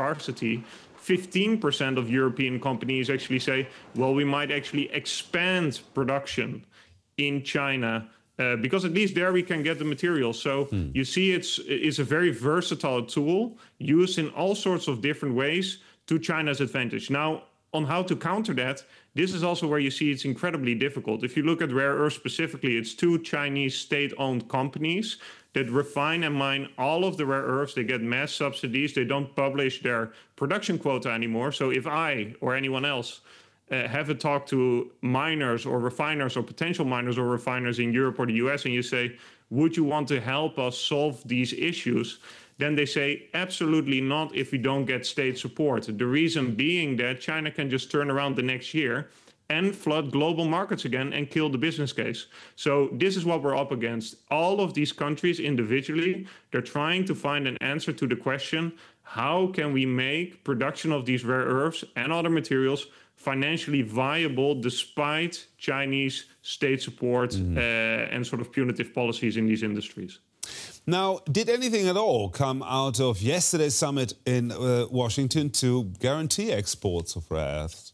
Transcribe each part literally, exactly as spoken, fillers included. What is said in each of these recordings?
scarcity, fifteen percent of European companies actually say, well, we might actually expand production in China uh, because at least there we can get the materials. So hmm. you see it's, it's a very versatile tool used in all sorts of different ways to China's advantage. Now, on how to counter that, this is also where you see it's incredibly difficult. If you look at rare earths specifically, it's two Chinese state-owned companies that refine and mine all of the rare earths. They get mass subsidies. They don't publish their production quota anymore. So if I or anyone else uh, have a talk to miners or refiners or potential miners or refiners in Europe or the U S and you say, would you want to help us solve these issues? Then they say, absolutely not if we don't get state support. The reason being that China can just turn around the next year and flood global markets again and kill the business case. So this is what we're up against. All of these countries individually, they're trying to find an answer to the question, how can we make production of these rare earths and other materials financially viable despite Chinese state support mm. uh, and sort of punitive policies in these industries? Now, did anything at all come out of yesterday's summit in uh, Washington to guarantee exports of rare earths?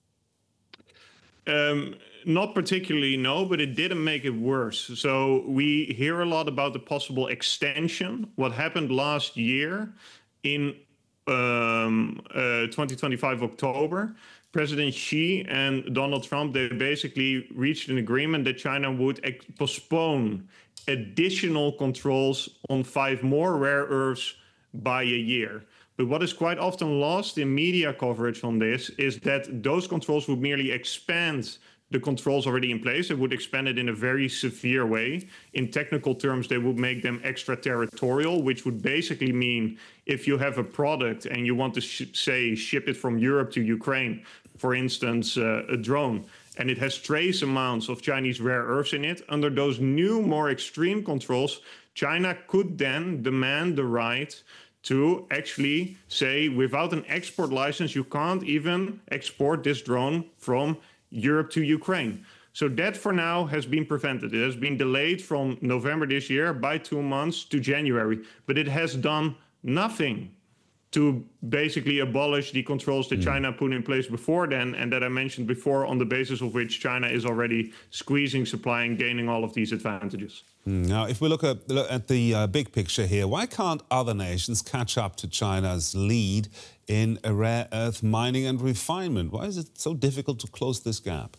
Um, not particularly, no, but it didn't make it worse. So we hear a lot about the possible extension. What happened last year in um, uh, twenty twenty-five October, President Xi and Donald Trump, they basically reached an agreement that China would postpone additional controls on five more rare earths by a year. But what is quite often lost in media coverage on this is that those controls would merely expand the controls already in place. They would expand it in a very severe way. In technical terms, they would make them extraterritorial, which would basically mean if you have a product and you want to, sh say, ship it from Europe to Ukraine, for instance, uh, a drone, and it has trace amounts of Chinese rare earths in it, under those new, more extreme controls, China could then demand the right to actually say, without an export license, you can't even export this drone from Europe to Ukraine. So that for now has been prevented. It has been delayed from November this year by two months to January, but it has done nothing to basically abolish the controls that mm. China put in place before then, and that I mentioned before, on the basis of which China is already squeezing supply and gaining all of these advantages. Mm. Now, if we look at, look at the uh, big picture here, why can't other nations catch up to China's lead in rare earth mining and refinement? Why is it so difficult to close this gap?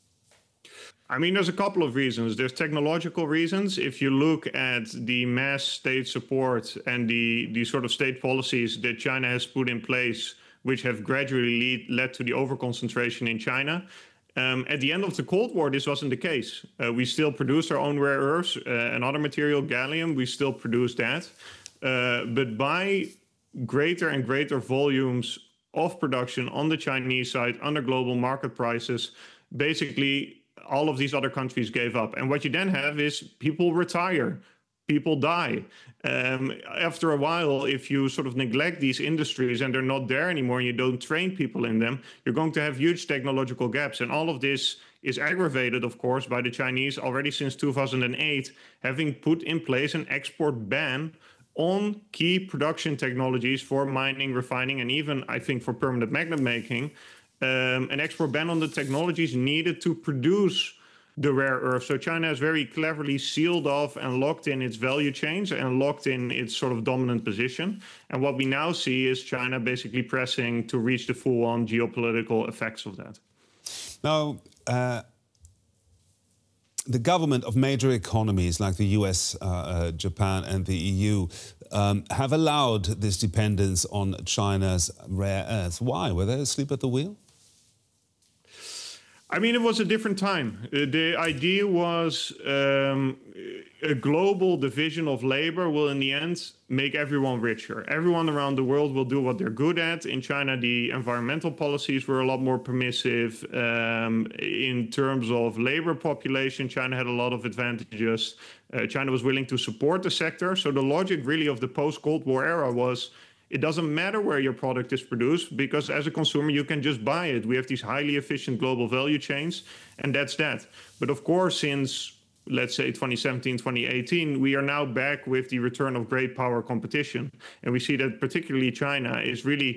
I mean, there's a couple of reasons. There's technological reasons. If you look at the mass state support and the, the sort of state policies that China has put in place, which have gradually lead, led to the overconcentration in China, um, at the end of the Cold War, this wasn't the case. Uh, we still produced our own rare earths, uh, another material, gallium, we still produce that. Uh, but by greater and greater volumes of production on the Chinese side, under global market prices, basically, all of these other countries gave up. And what you then have is people retire, people die. Um, after a while, if you sort of neglect these industries and they're not there anymore and you don't train people in them, you're going to have huge technological gaps. And all of this is aggravated, of course, by the Chinese already since two thousand eight, having put in place an export ban on key production technologies for mining, refining, and even, I think, for permanent magnet making. Um, an export ban on the technologies needed to produce the rare earth. So China has very cleverly sealed off and locked in its value chains and locked in its sort of dominant position. And what we now see is China basically pressing to reach the full-on geopolitical effects of that. Now, uh, the government of major economies like the U S, uh, uh, Japan and the E U um, have allowed this dependence on China's rare earths. Why? Were they asleep at the wheel? I mean, it was a different time. Uh, the idea was um, a global division of labor will in the end make everyone richer. Everyone around the world will do what they're good at. In China, the environmental policies were a lot more permissive. Um, in terms of labor population, China had a lot of advantages. Uh, China was willing to support the sector. So the logic really of the post-Cold War era was, it doesn't matter where your product is produced, because as a consumer, you can just buy it. We have these highly efficient global value chains, and that's that. But of course, since, let's say, twenty seventeen, twenty eighteen, we are now back with the return of great power competition. And we see that particularly China is really